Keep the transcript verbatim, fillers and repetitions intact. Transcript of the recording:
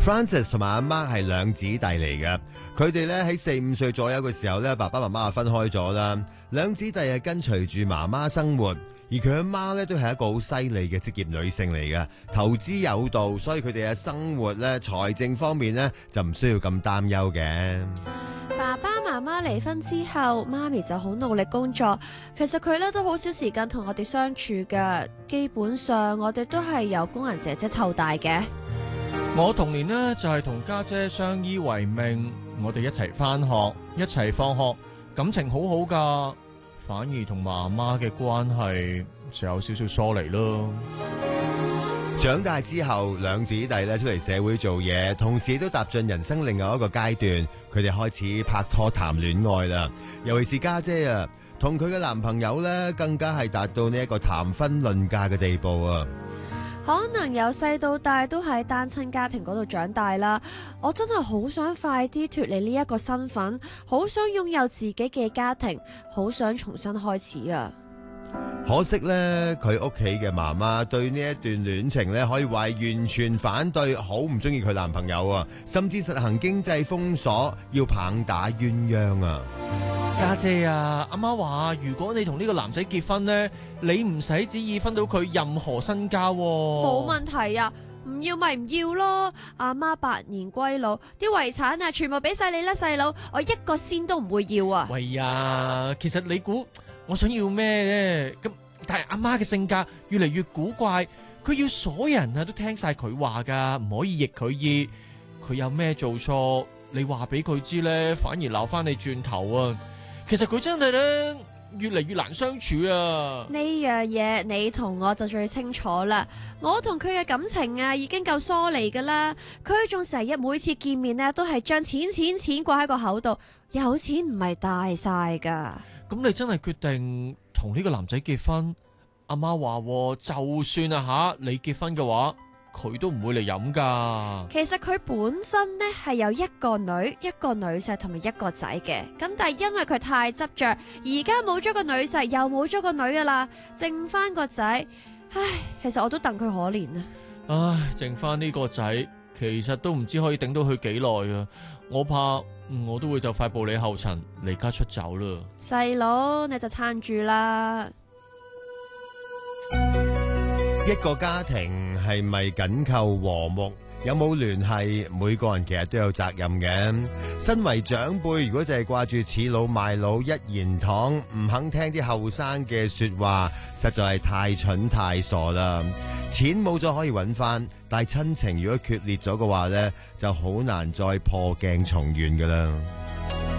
Francis 同埋阿 Mark 係兩姊弟嚟嘅，佢哋咧喺四五歲左右嘅時候咧，爸爸媽媽就分開咗啦。兩姊弟係跟隨住媽媽生活，而佢阿媽咧都係一個好犀利嘅職業女性嚟嘅，投資有道，所以佢哋嘅生活咧財政方面咧就唔需要咁擔憂嘅。 爸爸媽媽離婚之後，媽咪就好努力工作。其實佢咧都好少時間同我哋相處嘅，基本上我哋都係由工人姐姐湊大嘅。 我童年呢，就係同家姐相依為命，我哋一齊返學，一齊放學，感情好好噶。反而同媽媽嘅關係就有少少疏離咯。 長大之後，兩姊弟咧出嚟社會做嘢，同時都踏進人生另外一個階段，佢哋開始拍拖談戀愛啦。尤其是家姐啊，同佢嘅男朋友咧，更加係達到呢一個談婚論嫁嘅地步啊。 可能由細到大都喺單親家庭嗰度長大啦，我真係好想快啲脫離呢一個身份，好想擁有自己嘅家庭，好想重新開始啊！ 可惜呢，佢屋企嘅媽媽對呢一段戀情呢，可以話係完全反對，好唔中意佢男朋友啊，甚至實行經濟封鎖，要棒打鴛鴦啊！ 家姐啊，阿媽話如果你同呢個男仔結婚呢，你唔使旨意分到佢任何身家喎。 冇問題啊，唔要咪唔要咯。阿媽百年歸老，啲遺產啊全部俾晒你啦，細佬，我一個仙都唔會要啊。 喂呀，其實你估我想要咩呢？咁但係阿媽嘅性格越嚟越古怪，佢要所有人啊都聽晒佢話噶，唔可以逆佢意。佢有咩做錯，你話俾佢知呢，反而鬧翻你轉頭啊！其實佢真係咧越嚟越難相處啊！ 呢樣嘢你同我就最清楚啦。我同佢嘅感情啊已經夠疏離噶啦，佢仲成日每次見面呢都係將錢錢錢掛喺個口度，有錢唔係大晒噶。 咁你真係決定同呢個男仔結婚？阿媽話就算啊吓，你結婚嘅話，佢都唔會嚟飲噶。 其實佢本身呢係有一個女、一個女婿同埋一個仔嘅，咁但係因為佢太執着，而家冇咗個女婿，又冇咗個女噶啦，剩翻個仔。唉，其實我都戥佢可憐啊。 唉，剩翻呢個仔，其實都唔知可以頂到佢幾耐啊！我怕我都會就快步你後塵，離家出走啦。 細佬，你就撐住啦。 一個家庭係咪緊扣和睦，有冇聯繫，每個人其實都有責任嘅。身為長輩，如果就係掛住恃老賣老，一言堂，唔肯聽啲後生嘅說話，實在係太蠢太傻啦。錢冇咗可以揾翻，但係親情如果決裂咗嘅話呢，就好難再破鏡重圓噶啦。